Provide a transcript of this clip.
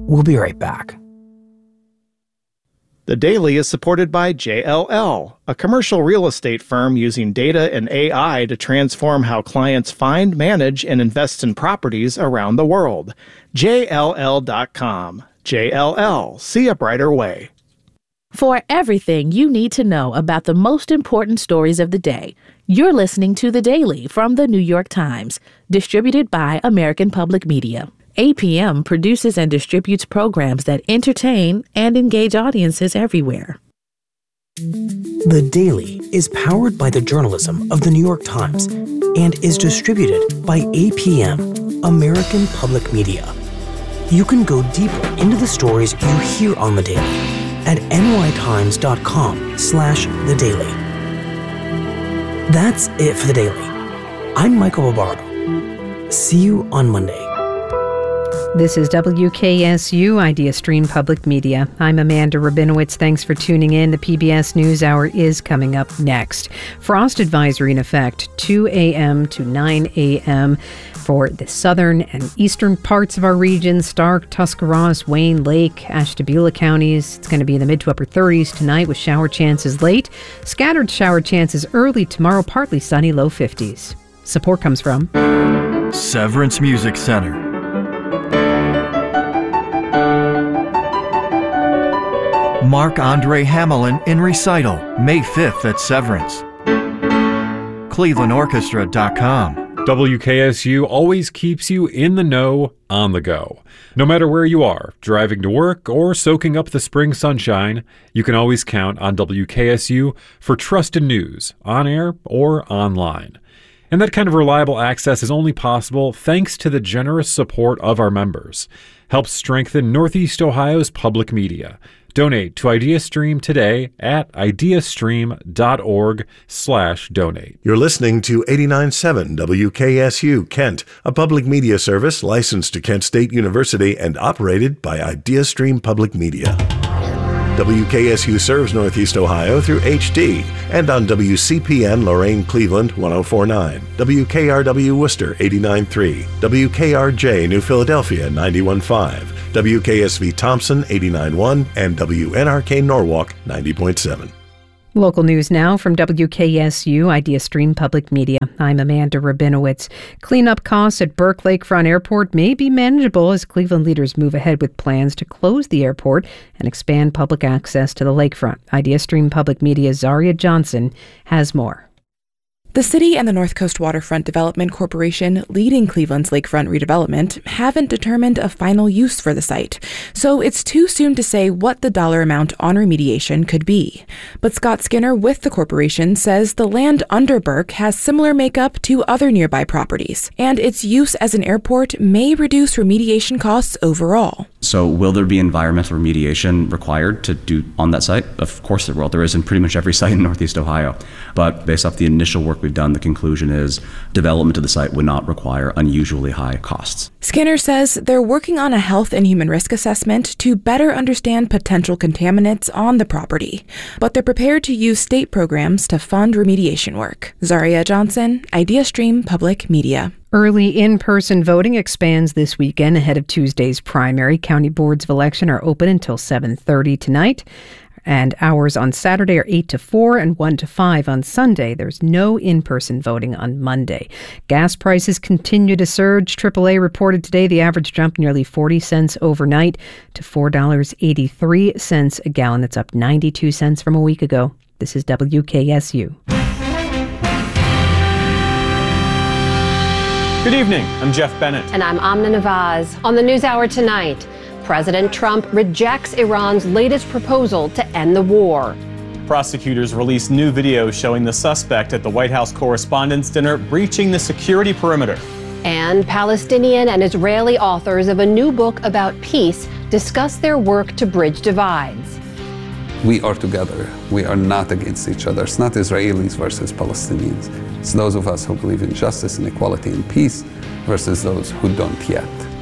We'll be right back. The Daily is supported by JLL, a commercial real estate firm using data and AI to transform how clients find, manage, and invest in properties around the world. JLL.com. JLL. See a brighter way. For everything you need to know about the most important stories of the day, you're listening to The Daily from The New York Times, distributed by American Public Media. APM produces and distributes programs that entertain and engage audiences everywhere. The Daily is powered by the journalism of The New York Times and is distributed by APM, American Public Media. You can go deeper into the stories you hear on The Daily at nytimes.com/The Daily. That's it for The Daily. I'm Michael Barbaro. See you on Monday. This is WKSU Idea Stream Public Media. I'm Amanda Rabinowitz. Thanks for tuning in. The PBS NewsHour is coming up next. Frost advisory in effect, 2 a.m. to 9 a.m. for the southern and eastern parts of our region, Stark, Tuscarawas, Wayne, Lake, Ashtabula counties. It's going to be in the mid to upper 30s tonight with shower chances late. Scattered shower chances early tomorrow, partly sunny, low 50s. Support comes from Severance Music Center. Marc-Andre Hamelin in recital, May 5th at Severance. ClevelandOrchestra.com. WKSU always keeps you in the know, on the go. No matter where you are, driving to work or soaking up the spring sunshine, you can always count on WKSU for trusted news, on air or online. And that kind of reliable access is only possible thanks to the generous support of our members. Help strengthen Northeast Ohio's public media. Donate to IdeaStream today at ideastream.org/donate. You're listening to 89.7 WKSU Kent, a public media service licensed to Kent State University and operated by IdeaStream Public Media. WKSU serves Northeast Ohio through HD and on WCPN Lorain Cleveland 104.9, WKRW Worcester 89.3, WKRJ New Philadelphia 91.5, WKSV Thompson 89.1, and WNRK Norwalk 90.7. Local news now from WKSU IdeaStream Public Media. I'm Amanda Rabinowitz. Cleanup costs at Burke Lakefront Airport may be manageable as Cleveland leaders move ahead with plans to close the airport and expand public access to the lakefront. IdeaStream Public Media's Zaria Johnson has more. The city and the North Coast Waterfront Development Corporation, leading Cleveland's lakefront redevelopment, haven't determined a final use for the site, so it's too soon to say what the dollar amount on remediation could be. But Scott Skinner with the corporation says the land under Burke has similar makeup to other nearby properties, and its use as an airport may reduce remediation costs overall. So will there be environmental remediation required to do on that site? Of course there will. There is in pretty much every site in Northeast Ohio. But based off the initial work we've done, the conclusion is development of the site would not require unusually high costs. Skinner says they're working on a health and human risk assessment to better understand potential contaminants on the property, but they're prepared to use state programs to fund remediation work. Zaria Johnson, IdeaStream Public Media. Early in-person voting expands this weekend ahead of Tuesday's primary. County boards of election are open until 7:30 tonight. And hours on Saturday are 8 to 4 and 1 to 5 on Sunday. There's no in-person voting on Monday. Gas prices continue to surge. AAA reported today the average jumped nearly 40 cents overnight to $4.83 a gallon. That's up 92 cents from a week ago. This is WKSU. Good evening. I'm Jeff Bennett. And I'm Amna Nawaz. On the NewsHour tonight, President Trump rejects Iran's latest proposal to end the war. Prosecutors released new video showing the suspect at the White House Correspondents' Dinner breaching the security perimeter. And Palestinian and Israeli authors of a new book about peace discuss their work to bridge divides. We are together. We are not against each other. It's not Israelis versus Palestinians. It's those of us who believe in justice and equality and peace versus those who don't yet.